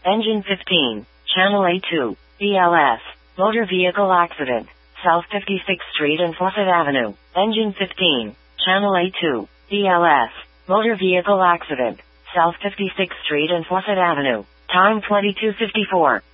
Engine 15, Channel A2, BLS, motor vehicle accident, South 56th Street and Fawcett Avenue. Engine 15, Channel A2, BLS, motor vehicle accident, South 56th Street and Fawcett Avenue. Time 22:54.